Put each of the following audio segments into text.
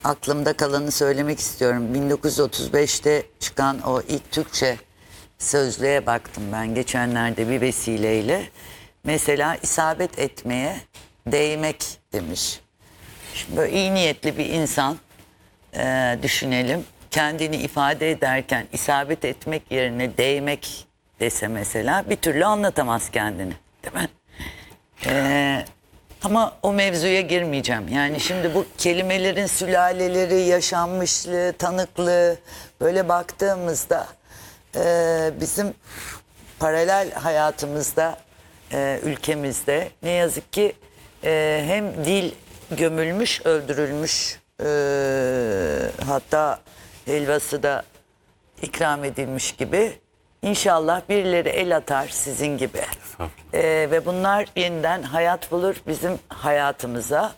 aklımda kalanı söylemek istiyorum. 1935'te çıkan o ilk Türkçe sözlüğe baktım ben geçenlerde bir vesileyle. Mesela isabet etmeye değmek demiş. Şimdi böyle iyi niyetli bir insan düşünelim. Kendini ifade ederken isabet etmek yerine değmek dese mesela bir türlü anlatamaz kendini. Değil mi? Ama o mevzuya girmeyeceğim. Yani şimdi bu kelimelerin sülaleleri, yaşanmışlığı, tanıklığı böyle baktığımızda bizim paralel hayatımızda, ülkemizde ne yazık ki hem dil gömülmüş, öldürülmüş, hatta helvası da ikram edilmiş gibi. İnşallah birileri el atar sizin gibi. Ve bunlar yeniden hayat bulur bizim hayatımıza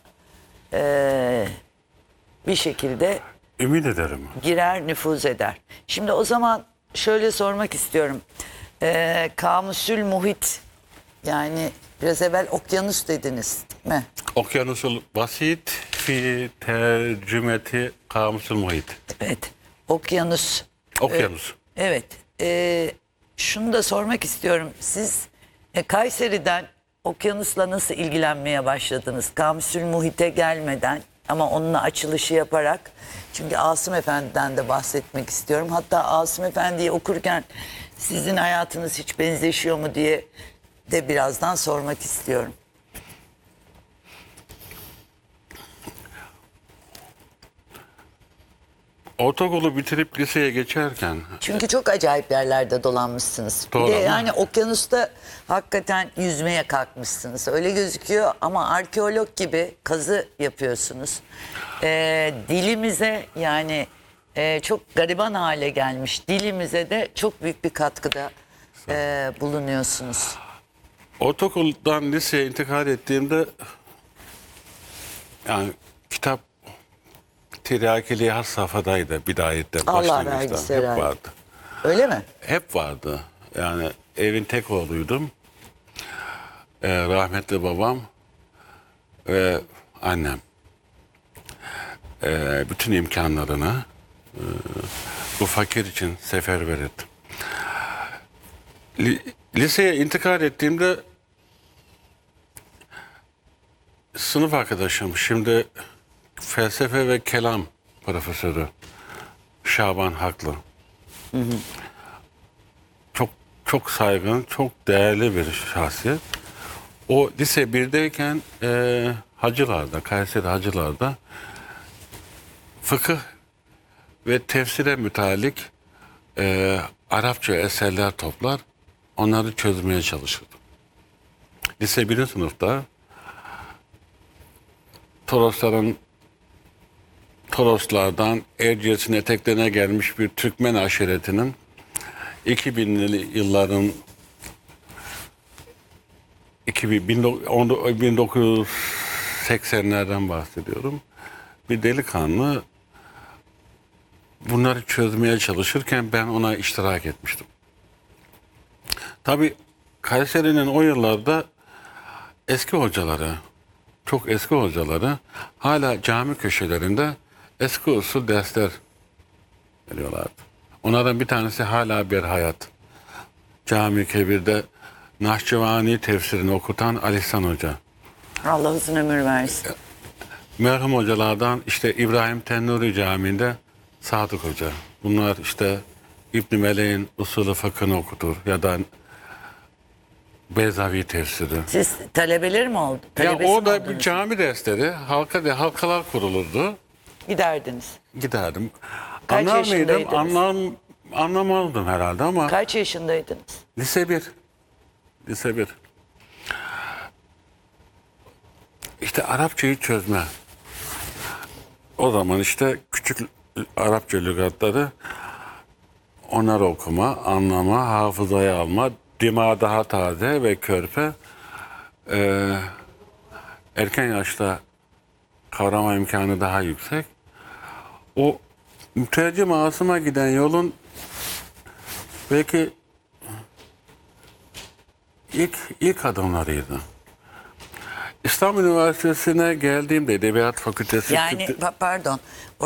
bir şekilde ümit ederim. girer, nüfuz eder. Şimdi o zaman şöyle sormak istiyorum. Kamusül muhit, yani biraz evvel okyanus dediniz değil mi? Okyanusul basit fi tercümeti kamusul muhit. Evet. Okyanus. Okyanus. Evet. Şunu da sormak istiyorum. Siz Kayseri'den okyanusla nasıl ilgilenmeye başladınız? Kamusül muhite gelmeden ama onunla açılışı yaparak. Çünkü Asım Efendi'den de bahsetmek istiyorum. Hatta Asım Efendi'yi okurken sizin hayatınız hiç benzeşiyor mu diye de birazdan sormak istiyorum. Ortaokulu bitirip liseye geçerken Çünkü çok acayip yerlerde dolanmışsınız. Bir Doğru de ama- yani okyanusta hakikaten yüzmeye kalkmışsınız. Öyle gözüküyor ama arkeolog gibi kazı yapıyorsunuz. Dilimize yani çok gariban hale gelmiş dilimize de çok büyük bir katkıda bulunuyorsunuz. ortaokuldan liseye intikal ettiğimde yani kitap tiryakiliği has safhadaydı bidayette. Allah başlangıçta. vergisi Hep herhalde. vardı. Öyle mi? Hep vardı. Yani evin tek oğluydum. Rahmetli babam ve annem. Bütün imkanlarını bu fakir için seferber ettim. Liseye intikal ettiğimde sınıf arkadaşım, şimdi felsefe ve kelam profesörü Şaban Haklı. Çok saygın, çok değerli bir şahsiyet. O lise 1'deyken Hacılar'da, Kayseri Hacılar'da fıkıh ve tefsire mütalik Arapça eserler toplar, onları çözmeye çalışırdı. Lise 1. sınıfta Toroslardan Erciyes'in eteklerine gelmiş bir Türkmen aşiretinin 2000'li yılların 1980'lerden bahsediyorum. Bir delikanlı bunları çözmeye çalışırken ben ona iştirak etmiştim. Tabii Kayseri'nin o yıllarda eski hocaları, çok eski hocaları hala cami köşelerinde eski usul dersler veriyorlardı. Onlardan bir tanesi hala bir hayat. Cami Kebir'de Nahçıvani tefsirini okutan Ali İhsan Hoca. Allah uzun ömür versin. Merhum hocalardan işte İbrahim Tennuri Camii'nde Sadık Hoca. Bunlar işte İbn Melek'in usulü fıkhını okutur ya da Beyzavi tefsiri. Siz talebeleri mi oldu? Ya Talebesi mi orada bir oldunuz? cami dersleri, halkalar kurulurdu. Giderdiniz. Giderdim. Kaç Anlar mıydım? yaşındaydınız? Anlamazdım herhalde ama Kaç yaşındaydınız? lise 1. Lise 1. İşte Arapçayı çözme. O zaman işte küçük Arapça lügatları onları okuma, anlama, hafızaya alma, dima daha taze ve körpe. Erken yaşta kavrama imkanı daha yüksek. O mütercim Asım'a giden yolun belki ilk adımlarıydı. İstanbul Üniversitesi'ne geldiğimde Edebiyat Fakültesi Yani çıktı. pardon.